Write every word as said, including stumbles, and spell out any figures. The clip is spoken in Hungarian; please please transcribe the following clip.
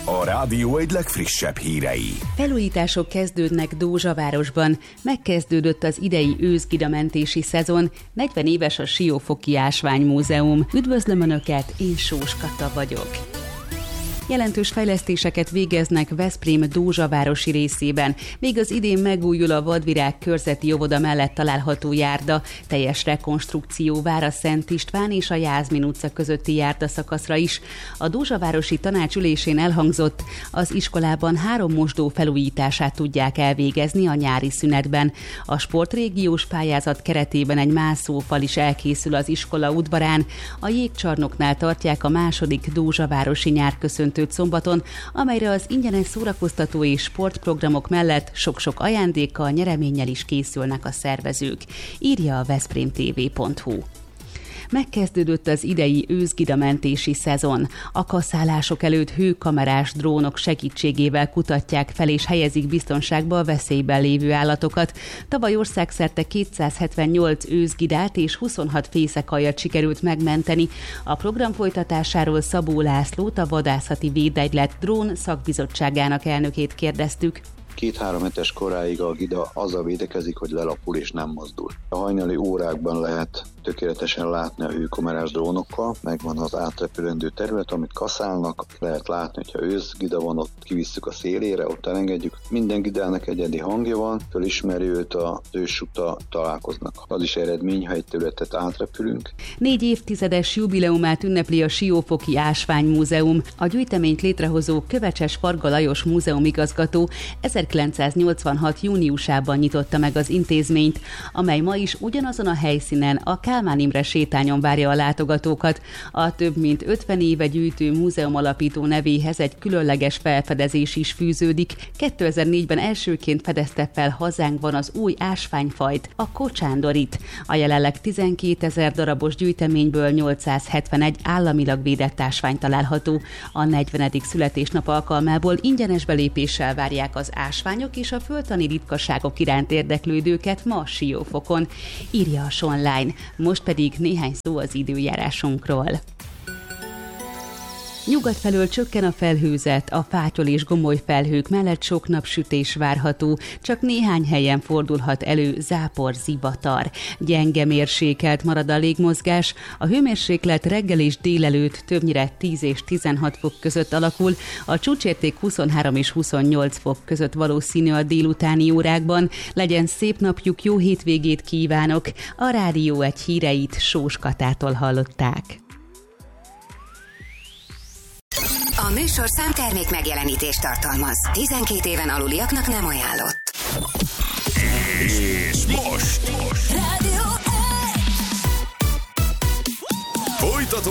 A rádió egy legfrissebb hírei. Felújítások kezdődnek Dózsavárosban. Megkezdődött az idei őszgidamentési szezon. negyven éves a Siófoki Ásványmúzeum. Üdvözlöm Önöket, én Sós Kata vagyok. Jelentős fejlesztéseket végeznek Veszprém Dózsavárosi részében. Még az idén megújul a Vadvirág körzeti óvoda mellett található járda. Teljes rekonstrukció vár a Szent István és a Jászmin utca közötti járdaszakaszra is. A Dózsavárosi tanács ülésén elhangzott, az iskolában három mosdó felújítását tudják elvégezni a nyári szünetben. A sportrégiós pályázat keretében egy mászófal is elkészül az iskola udvarán. A jégcsarnoknál tartják a második Dózsavárosi nyárköszöntő szombaton, amelyre az ingyenes szórakoztató és sportprogramok mellett sok-sok ajándékkal, nyereménnyel is készülnek a szervezők, írja a veszprém té vé pont hú. Megkezdődött az idei őszgidamentési szezon. A kaszálások előtt hőkamerás drónok segítségével kutatják fel és helyezik biztonságba a veszélyben lévő állatokat. Tavaly országszerte kétszázhetvennyolc őszgidát és huszonhat fészekaljat sikerült megmenteni. A program folytatásáról Szabó Lászlót, a Vadászati Védegylet drón szakbizottságának elnökét kérdeztük. Két-három hetes koráig a gida azzal védekezik, hogy lelapul és nem mozdul. A hajnali órákban lehet tökéletesen látni a hőkamerás drónokkal, megvan az átrepülendő terület, amit kaszálnak, lehet látni, hogyha őszgida van, ott kivisszük a szélére, ott elengedjük. Minden gidának egyedi hangja van, fölismeri őt az őssuta, találkoznak. Az is eredmény, ha egy területet átrepülünk. Négy évtizedes jubileumát ünnepli a Siófoki Ásványmúzeum. A gyűjteményt létrehozó Kövecses Farga Lajos múzeumigazgató ezerkilencszáznyolcvanhat júniusában nyitotta meg az intézményt, amely ma is ugyanazon a helyszínen, a Kálmán Imre sétányon várja a látogatókat. A több mint ötven éve gyűjtő múzeum alapító nevéhez egy különleges felfedezés is fűződik. kétezer-négyben elsőként fedezte fel hazánkban az új ásványfajt, a kocsándorit. A jelenleg tizenkétezer darabos gyűjteményből nyolcszázhetvenegy államilag védett ásvány található. A negyvenedik születésnap alkalmából ingyenes belépéssel várják az ásványok és a földtani ritkaságok iránt érdeklődőket ma Siófokon, írja a Sonline. Most pedig néhány szó az időjárásunkról. Nyugat felől csökken a felhőzet, a fátyol és gomoly felhők mellett sok napsütés várható, csak néhány helyen fordulhat elő zápor, zivatar. Gyenge mérsékelt marad a légmozgás, a hőmérséklet reggel és délelőtt többnyire tíz és tizenhat fok között alakul, a csúcsérték huszonhárom és huszonnyolc fok között valószínű a délutáni órákban. Legyen szép napjuk, jó hétvégét kívánok! A rádió egy híreit Sós Katától hallották. A műsorszám termék megjelenítést tartalmaz. tizenkét éven aluliaknak nem ajánlott. És most! most.